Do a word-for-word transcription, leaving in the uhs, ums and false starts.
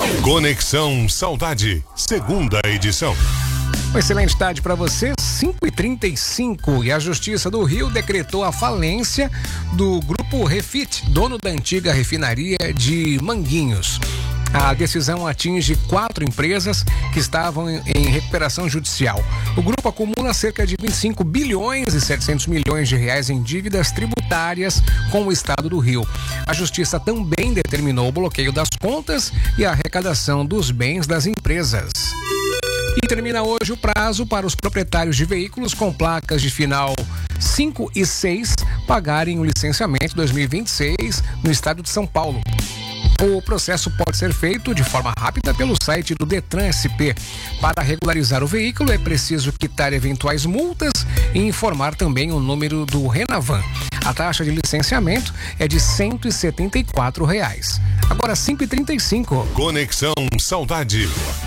Conexão Saudade, segunda edição. Uma excelente tarde para você, cinco e trinta e cinco, e a Justiça do Rio decretou a falência do Grupo Refit, dono da antiga refinaria de Manguinhos. A decisão atinge quatro empresas que estavam em recuperação judicial. O grupo acumula cerca de vinte e cinco bilhões e setecentos milhões de reais em dívidas tributárias com o Estado do Rio. A Justiça também determinou o bloqueio das contas e a arrecadação dos bens das empresas. E termina hoje o prazo para os proprietários de veículos com placas de final cinco e seis pagarem o licenciamento dois mil e vinte e seis no estado de São Paulo. O processo pode ser feito de forma rápida pelo site do Detran S P. Para regularizar o veículo, é preciso quitar eventuais multas e informar também o número do Renavan. A taxa de licenciamento é de cento e setenta e quatro reais. Agora cinco e trinta e cinco. Conexão Saudade.